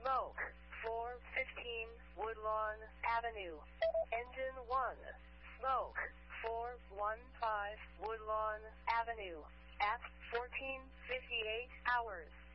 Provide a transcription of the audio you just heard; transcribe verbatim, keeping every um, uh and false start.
Smoke. four fifteen Woodlawn Avenue. Engine one. Smoke. four fifteen Woodlawn Avenue. At fourteen fifty-eight hours.